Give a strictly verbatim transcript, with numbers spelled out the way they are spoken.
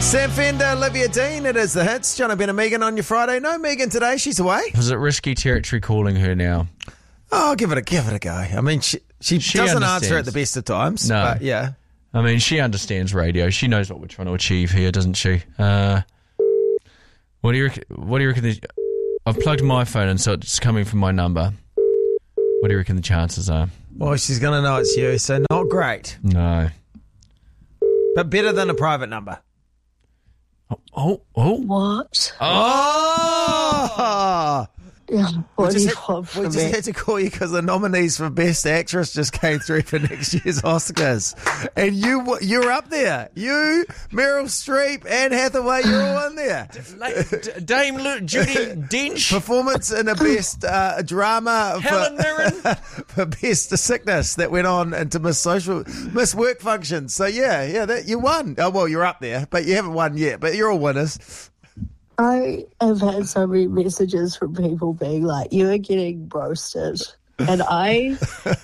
Sam Fender, Olivia Dean, it is the hits. John, Ben and Megan on your Friday. No Megan today, she's away. Was it risky territory calling her now? Oh, give it a give it a go. I mean, she she, She doesn't understands. answer at the best of times. No. But yeah. I mean, she understands radio. She knows what we're trying to achieve here, doesn't she? Uh, what do you reckon? What do you reckon? The, I've plugged my phone in, so it's coming from my number. What do you reckon the chances are? Well, she's going to know it's you, so not great. No. But better than a private number. Oh, oh, oh. What? Oh! Yeah, what do we you just, want had, from we just me? had to call you because the nominees for Best Actress just came through for next year's Oscars. And you, you're up there. You, Meryl Streep, Anne Hathaway, you're all in there. Dame Lu- Judy Dench. Performance in a Best uh, Drama Helen Mirren. for, for Best Sickness that went on into Miss Social, Miss Work Functions. So yeah, yeah, that, you won. Oh, well, you're up there, but you haven't won yet, but you're all winners. I have had so many messages from people being like, you are getting roasted. And I